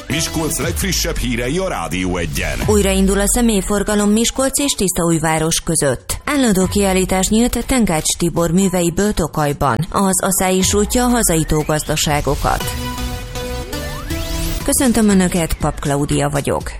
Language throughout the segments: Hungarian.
Miskolc legfrissebb hírei a Rádió Egyen. Újraindul a személyforgalom Miskolc és Tiszaújváros között. Állandó kiállítás nyílt Tenkács Tibor műveiből Tokajban. Az ASZÁ is útja a hazai tógazdaságokat. Köszöntöm Önöket, Pap Klaudia vagyok.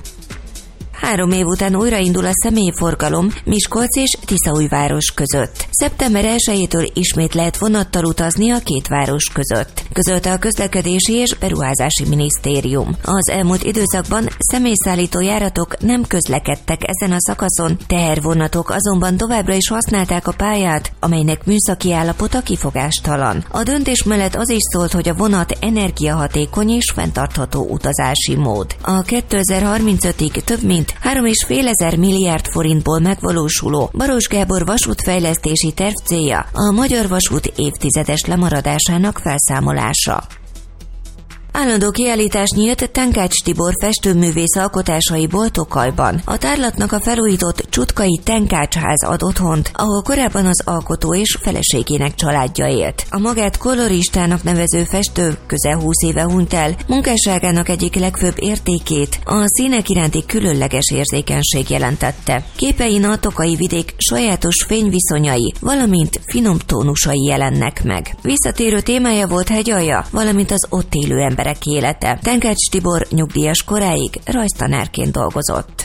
3 év után újraindul a személyforgalom Miskolc és Tiszaújváros között. Szeptember 1-től ismét lehet vonattal utazni a két város között, közölte a Közlekedési és Beruházási Minisztérium. Az elmúlt időszakban személyszállító járatok nem közlekedtek ezen a szakaszon, tehervonatok azonban továbbra is használták a pályát, amelynek műszaki állapota kifogástalan. A döntés mellett az is szólt, hogy a vonat energiahatékony és fenntartható utazási mód. A 2035-ig több mint 3,5 milliárd forintból megvalósuló Baross Gábor vasútfejlesztési terv célja a magyar vasút évtizedes lemaradásának felszámolása. Állandó kiállítás nyílt Tenkács Tibor festőművész alkotásaiból Tokajban. A tárlatnak a felújított Csutkai Tenkács-ház ad otthont, ahol korábban az alkotó és feleségének családja élt. A magát koloristának nevező festő közel 20 éve hunyt el, munkásságának egyik legfőbb értékét a színek iránti különleges érzékenység jelentette. Képein a tokai vidék sajátos fényviszonyai, valamint finom tónusai jelennek meg. Visszatérő témája volt hegyalja, valamint az ott élő emberek élete. Tenkács Tibor nyugdíjas koráig rajztanárként dolgozott.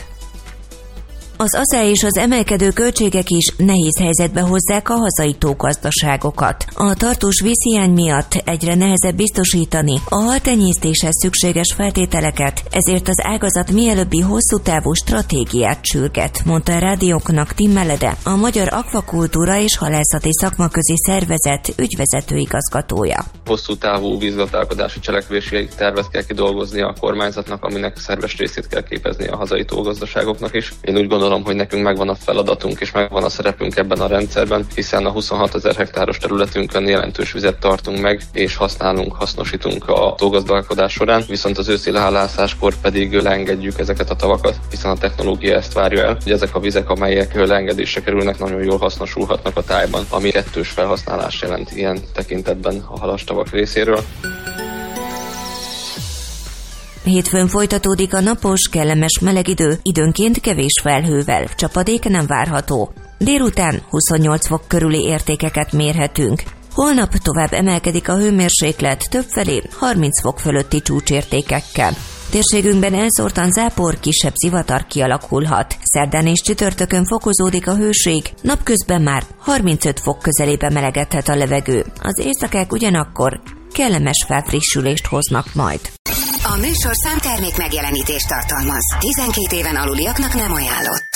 Az ASZÁ és az emelkedő költségek is nehéz helyzetbe hozzák a hazai tógazdaságokat. A tartós vízhiány miatt egyre nehezebb biztosítani a haltenyésztéshez szükséges feltételeket, ezért az ágazat mielőbbi hosszú távú stratégiát sürget, mondta a rádióknak Tim Melede, a Magyar Akvakultúra és Halászati Szakmaközi Szervezet ügyvezető igazgatója. Hosszú távú vízgazdálkodási cselekvési tervet kell kidolgozni a kormányzatnak, aminek szerves részét kell képezni a hazai tógazdaságoknak is. Én úgy gondolom, hogy nekünk megvan a feladatunk és megvan a szerepünk ebben a rendszerben, hiszen a 26 000 hektáros területünkön jelentős vizet tartunk meg, és hasznosítunk a tógazdálkodás során, viszont az őszi lehalászáskor pedig leengedjük ezeket a tavakat, hiszen a technológia ezt várja el, hogy ezek a vizek, amelyek leengedésre kerülnek, nagyon jól hasznosulhatnak a tájban, ami kettős felhasználás jelent ilyen tekintetben a halastavak részéről. Hétfőn folytatódik a napos, kellemes meleg idő, időnként kevés felhővel, csapadék nem várható. Délután 28 fok körüli értékeket mérhetünk. Holnap tovább emelkedik a hőmérséklet, többfelé 30 fok fölötti csúcsértékekkel. Térségünkben elszórtan zápor, kisebb zivatar kialakulhat. Szerdán és csütörtökön fokozódik a hőség, napközben már 35 fok közelében melegedhet a levegő. Az éjszakák ugyanakkor kellemes felfrissülést hoznak majd. A műsorszám termék megjelenítést tartalmaz. 12 éven aluliaknak nem ajánlott.